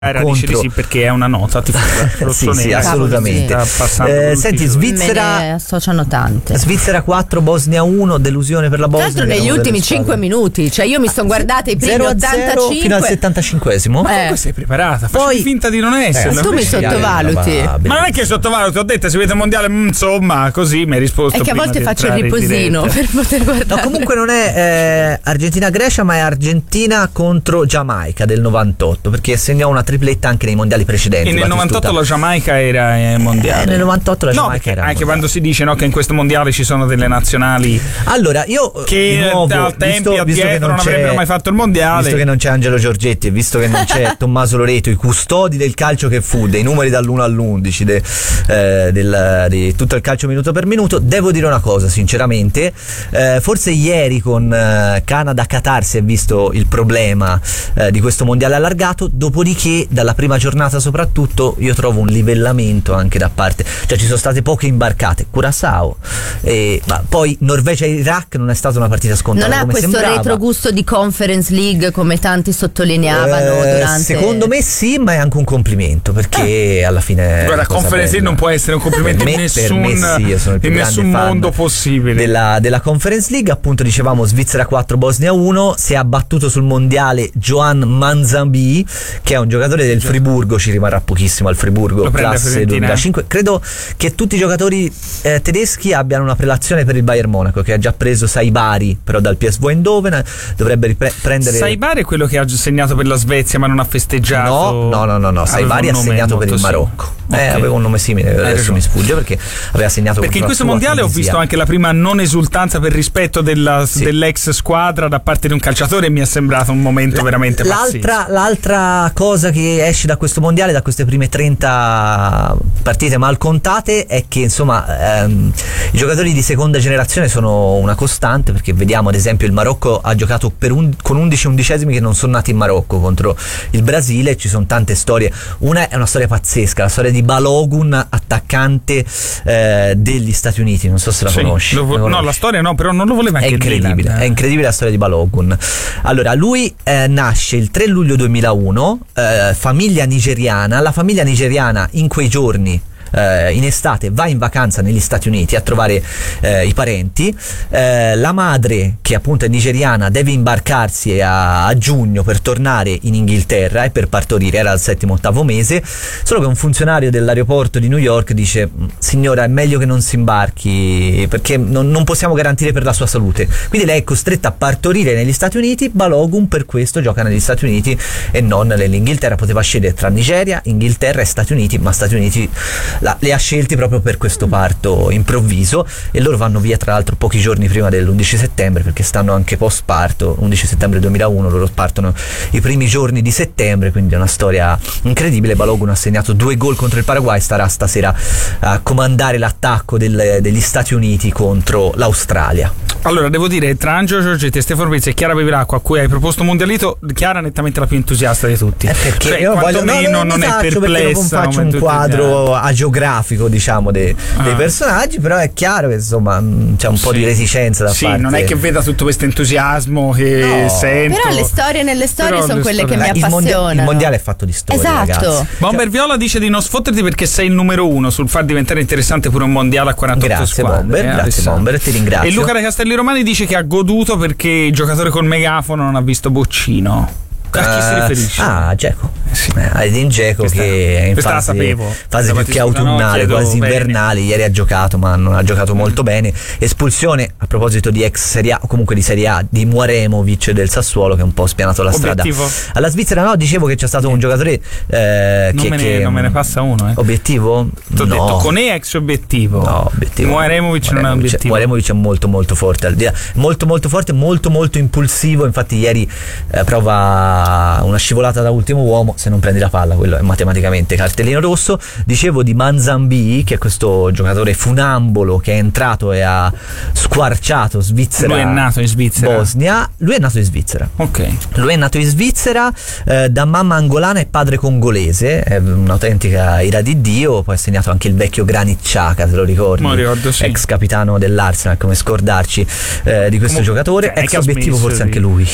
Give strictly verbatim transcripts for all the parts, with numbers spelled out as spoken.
Era dice di sì perché è una nota tifosa. Sì, sì, assolutamente. Eh, senti, Svizzera, me ne associano tante. Svizzera quattro, Bosnia uno, delusione per la Bosnia. Tra l'altro negli ultimi cinque minuti, cioè io mi sono guardata i primi ottantacinque fino al settantacinquesimo. Ma eh. comunque sei preparata, fai finta di non essere. Eh, tu mi sottovaluti. Ma non è che sottovaluti, ho detto se vedete mondiale, insomma, così mi hai risposto. È che a volte faccio il riposino per poter guardare. No, comunque non è eh, Argentina-Grecia, ma è Argentina contro Giamaica del novantotto, perché segnò una tripletta anche nei mondiali precedenti. E nel novantotto la Giamaica era eh, mondiale. Eh, nel novantotto la Giamaica no, era anche mondiale. Quando si dice no, che in questo mondiale ci sono delle nazionali allora io che di nuovo, al tempi visto, visto addietro non, non avrebbero mai fatto il mondiale, visto che non c'è Angelo Giorgetti e visto che non c'è Tommaso Loreto, i custodi del calcio che fu, dei numeri dall'uno all'undici de, eh, del, di tutto il calcio minuto per minuto, devo dire una cosa sinceramente, eh, forse ieri con eh, Canada-Qatar si è visto il problema eh, di questo mondiale allargato, dopodiché dalla prima giornata soprattutto io trovo un livellamento anche da parte, cioè ci sono state poche imbarcate, Curaçao, e, ma poi Norvegia-Iraq non è stata una partita scontata. Non ha come questo sembrava. retrogusto di Conference League come tanti sottolineavano eh, durante. Secondo me sì, ma è anche un complimento perché eh. alla fine. Guarda, Conference League non può essere un complimento me, in nessun, sì, io sono il più in nessun mondo possibile. Della, della Conference League, appunto dicevamo Svizzera quattro, Bosnia uno, si è abbattuto sul mondiale Joan Manzambi, che è un giocatore del Friburgo, ci rimarrà pochissimo al Friburgo, classe duemilacinque. Credo che tutti i giocatori eh, tedeschi abbiano una prelazione per il Bayern Monaco, che ha già preso Saibari però dal P S V Eindhoven, dovrebbe ripre- prendere Saibari è quello che ha segnato per la Svezia ma non ha festeggiato. No, no, no, no, no. Saibari ha segnato per il Marocco. Okay. Eh, aveva un nome simile, adesso ragione. mi sfugge perché aveva segnato perché in questo mondiale ho visto anche la prima non esultanza per rispetto della, sì. dell'ex squadra da parte di un calciatore e mi è sembrato un momento la, veramente l'altra, pazzesco. L'altra cosa che esce da questo mondiale, da queste prime trenta partite mal contate, è che insomma ehm, i giocatori di seconda generazione sono una costante, perché vediamo ad esempio il Marocco ha giocato per un, con undici undicesimi che non sono nati in Marocco contro il Brasile. Ci sono tante storie, una è una storia pazzesca, la storia di Balogun, attaccante eh, degli Stati Uniti, non so se la sì, conosci. Vo- conosci. No, la storia no, però non lo voleva anche è incredibile, Milan, eh. è incredibile la storia di Balogun. Allora lui eh, nasce il tre luglio duemilauno, eh, famiglia nigeriana. La famiglia nigeriana in quei giorni Uh, in estate va in vacanza negli Stati Uniti a trovare uh, i parenti. Uh, la madre, che appunto è nigeriana, deve imbarcarsi a, a giugno per tornare in Inghilterra e per partorire, era al settimo ottavo mese, solo che un funzionario dell'aeroporto di New York dice: signora, è meglio che non si imbarchi perché non, non possiamo garantire per la sua salute. Quindi lei è costretta a partorire negli Stati Uniti. Balogun per questo gioca negli Stati Uniti e non nell'Inghilterra. Poteva scegliere tra Nigeria, Inghilterra e Stati Uniti, ma Stati Uniti La, le ha scelti proprio per questo parto improvviso, e loro vanno via tra l'altro pochi giorni prima dell'undici settembre, perché stanno anche post parto. Undici settembre duemilauno, loro partono i primi giorni di settembre, quindi è una storia incredibile. Balogun ha segnato due gol contro il Paraguay, starà stasera a comandare l'attacco del, degli Stati Uniti contro l'Australia. Allora devo dire, tra Angelo Giorgetti e Stefano Pizzi e Chiara Bevilacqua, a cui hai proposto Mondialito, Chiara è nettamente la più entusiasta di tutti. Eh perché cioè, io voglio, no, non, non è perché non faccio un quadro agiografico, diciamo, dei, ah. dei personaggi, però è chiaro che insomma c'è un po' sì. di reticenza da sì, parte. Sì, non è che veda tutto questo entusiasmo che no. sento. Però le storie nelle storie però sono quelle storie. che mi il appassionano. Mondia- il mondiale è fatto di storie, esatto. ragazzi. Bomber Viola dice di non sfotterti perché sei il numero uno sul far diventare interessante pure un mondiale a quarantotto grazie, squadre. Bomber, eh, grazie Bomber, ti ringrazio. E Luca da Castelli Romani dice che ha goduto perché il giocatore col megafono non ha visto Boccino. A chi uh, si riferisce? Ah, Dzeko. Eh sì. eh, Edin Dzeko, che è in questa fase, la sapevo. fase più che autunnale, no, quasi invernale. Bene. Ieri ha giocato, ma non ha giocato molto mm. bene. Espulsione, a proposito di ex Serie A, o comunque di Serie A, di Muaremovic del Sassuolo, che ha un po' spianato la Obiettivo. strada alla Svizzera. No, dicevo che c'è stato un giocatore eh, non, che, me ne, che non me ne passa uno. Eh. Obiettivo? T'ho no. detto con E ex obiettivo. No, obiettivo. Muaremovic non è obiettivo. Muaremovic è molto molto forte, al di là, molto molto forte, molto molto impulsivo. Infatti ieri eh, prova una scivolata da ultimo uomo, se non prendi la palla quello è matematicamente cartellino rosso. Dicevo di Manzambi, che è questo giocatore funambolo che è entrato e ha squarciato Svizzera. Lui è nato in Svizzera. Bosnia. Lui è nato in Svizzera. Ok. Lui è nato in Svizzera eh, da mamma angolana e padre congolese, è un'autentica ira di Dio. Poi ha segnato anche il vecchio Granit Xhaka, se lo ricordi, lo ricordo, sì. ex capitano dell'Arsenal, come scordarci eh, di questo Comun- giocatore. Ex obiettivo forse anche lui.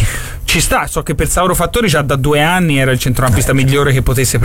Ci sta, so che per Sauro Fattori già da due anni era il centrocampista migliore che potesse